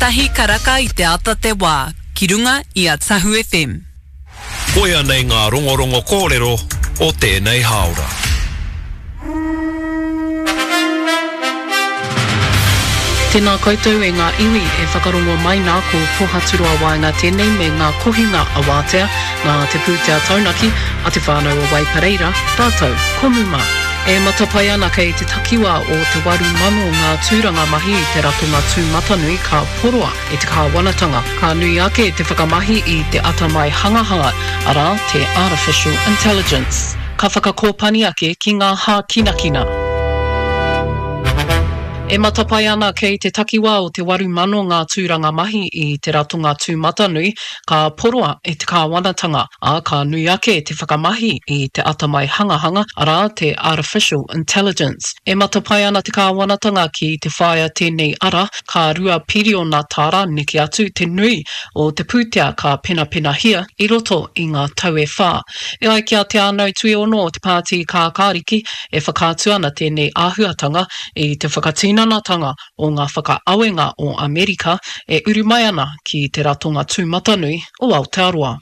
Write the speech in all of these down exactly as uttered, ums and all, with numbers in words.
Tahi karaka I te ata te wā, ki runga I a Tahu F M. Koia nei ngā rongorongo kōrero o tēnei haora. Tēnā koutou e ngā iwi e whakarongo mai nā ko pohaturua waenga tēnei me ngā kohinga a wātea, ngā te pūtea taunaki, a te whānau o Waipareira, tātou, komuma. E matapai ana kei te takiwa o te waru mano ngā tūranga mahi I te ratonga tūmatanui ka poroa e te kāwanatanga. Ka nui ake te whakamahi I te atamai hangahanga, ara te Artificial Intelligence. Ka whakakōpani ake ki ngā hā kinakina. E matapai ana kei te takiwa o te waru mano ngā tūranga mahi I te ratonga tūmatanui ka poroa e te kāwanatanga, a ka nui ake te whakamahi I te atamai hangahanga, ara te Artificial Intelligence. E matapai ana te kāwanatanga ki te whaia tēnei ara, ka rua piriona tāra niki atu te nui o te pūtea ka pena pena hia I roto I ngā tau e whā. E ai kia te anau tui ono o te pāti kā kāriki e whakātu ana tēnei āhuatanga I te whakatina tanga o ngā whakaawenga o Amerika e uru mai ana ki te ratonga tūmatanui o Aotearoa.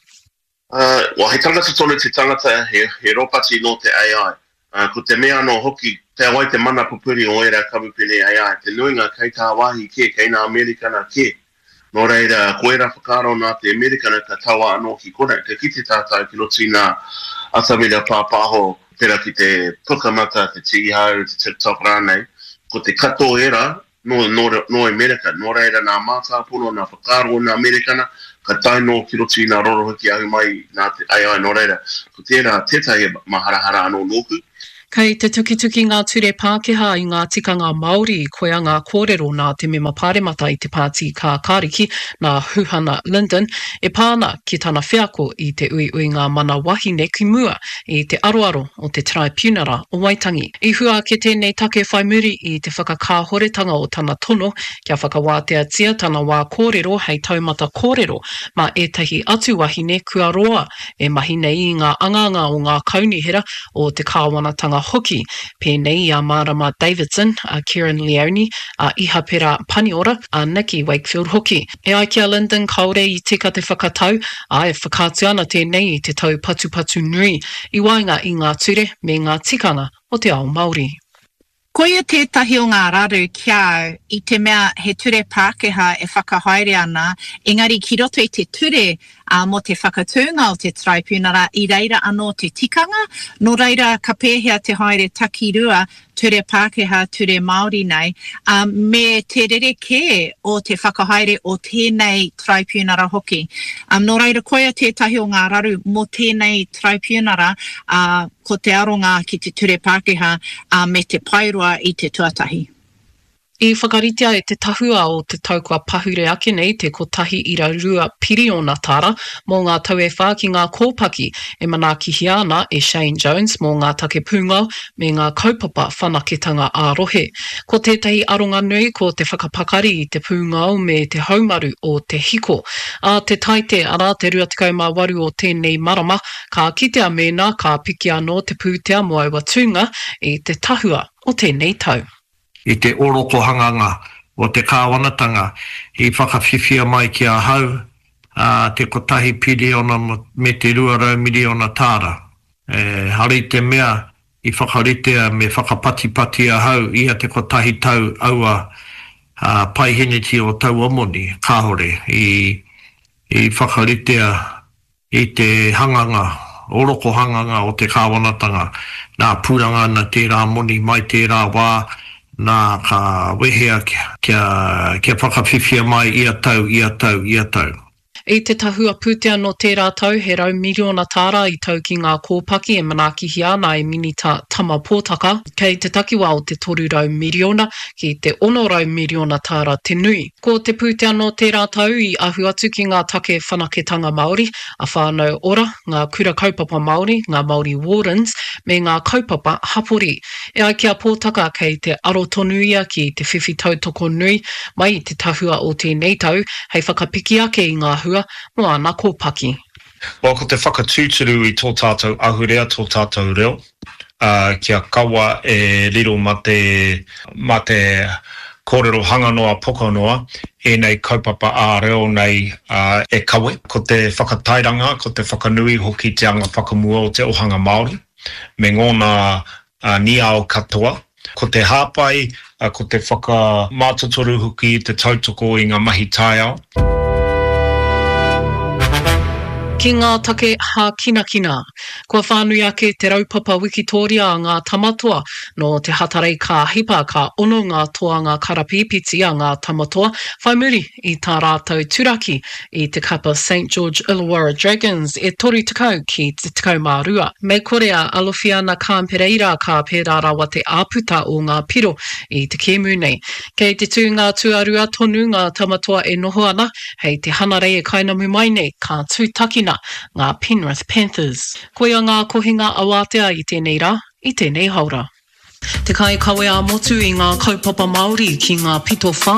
Uh, wa he tangata tonu te tangata he, he ropati no te A I. Uh, ko te mea no hoki te awai te mana pupuri o era kamupene A I. Te nuinga kei tā wahi ke, kei nā Amerika na ke. No reira, ko era whakaro nā te Amerika na ka tawa anō ki kona. Te kite tātai ki no tina atamira pāpāho pera ki te pukamata, te tigihau, te TikTok rānei. Ko te kato era, no, no, no Amerika, no reira nā mātā puno, nā whakaro nā Amerikana, ka tai no ki roti nā rorohiki ahu mai nā te A I no reira. Ko tērā tētai maharahara anō nōku. Kei te tukituki ngā ture Pākehā I ngā tikanga Māori I koea ngā kōrero nā te mema pāremata I te pāti kā kāriki nā Huhana Linden e pāna ki tana whiako I te ui ui ngā mana wahine ki mua I te aroaro o te Tribunara o Waitangi. I hua ke tēnei take whai muri I te whakakāhoretanga o tana tono kia whakawātea tia tana wā kōrero hei taumata kōrero ma etahi atu wahine kua roa e mahine I ngā anganga o ngā kaunihera o te kāwanatanga hoki, pēnei a Marama Davidson, a Kieran Leone, a Iha Pera Paniora, a Nikki Wakefield hoki. E ai kia Linden kaore I tika te whakatau, a e whakātu ana tēnei I te tau patu patu nui, I wainga I ngā ture me ngā tikanga o te ao Māori. Koia tētahi o ngā raru kia au, I te mea he ture Pākehā e whakahaere ana, engari ki roto I te ture a mo te whakatūnga o te Tribunara I reira anō te tikanga, no reira ka pēhea te haere takirua ture Pākehā, ture Māori nei, um, me te rere ke o te whakahaere o tēnei Tribunara hoki. Um, no reira koia tētahi o ngā raru mo tēnei Tribunara uh, ko te aronga ki te ture Pākehā uh, me te pairua I te tuatahi. I whakaritea e te tahua o te taukua pahure ake nei te kotahi ira rua piriona tāra mō ngā tau e whā ki ngā kōpaki e manakihi ana e Shane Jones mō ngā take pūngau me ngā kaupapa whanaketanga ārohe. Ko tētahi aronga nui ko te whakapakari I te pūngau me te haumaru o te hiko. A te taite ara te rua tekau mā waru o tēnei marama ka kitea mēnā ka piki anō te pūtea mo aua tūnga I te tahua o tēnei tau. I te oroko hanganga o te kāwanatanga I whakawhiwhia mai ki a hau uh, te kotahi piriona me te ruarau miliona tāra. E, hari te mea I whakaritea me whakapatipati a hau ia te kotahi tau aua uh, paiheneti o tau omoni kāhore I, I whakaritea I te hanganga, oroko hanganga o te kāwanatanga nā pūranga na tērā moni mai tērā wā nā ka wehea kia, kia, kia whakawhiwhia mai ia tau, ia tau, ia tau. I te tahua pūtea no tērā tau, he rau miliona tāra I tau ki ngā kōpaki e manakihi ana e minita tama pōtaka, kei te takiwa o te toru rau miliona ki te ono rau miliona tāra te nui. Ko te pūtea no tērā tau I ahu atu ki ngā take whanaketanga Māori, a whānau ora, ngā kura kaupapa Māori, ngā Māori Wardens, me ngā kaupapa hapori. E ai kia pōtaka kei te aro tonuia ki te whiwhi tautoko nui, mai I te tahua o tēnei tau, hei whakapiki ake I ngā hua, mo ana kōpaki. Well, ko te whakatūturu I tō tātou ahurea, tō tātou reo, uh, kia kawa e riro ma te, ma te kōrero hanga noa poko noa, e nei kaupapa a reo nei uh, e kawe, ko te whakatairanga, ko te whakanui hoki te anga whakamua o te ohanga Māori, me ngōna uh, ni ao katoa, ko te hāpai, uh, ko te whakamātutoru hoki te tautoko i ngā mahi tai ao. Ki ngā take hā kina kina, kua whānui ake te raupapa Wikitoria a ngā tamatoa no te hatarei ka hipa ka ono ngā toanga karapipiti a ngā tamatoa, whai muri i tā rātou turaki i te kapa Saint George Illawarra Dragons e tori tekau ki te tekau mā rua. Me korea Alofiana Kāmpereira ka pērā rawa te āputa o ngā piro i te kēmu nei. Kei te tū ngā tuarua tonu ngā tamatoa e noho ana, hei te hanarei e kainamu mai nei ka tūtakina ngā Penrith Panthers. Koia ngā kohinga awatea i tēnei rā, i tēnei haura. Te kai kawe a motu i ngā kaupapa Māori ki ngā pito whā.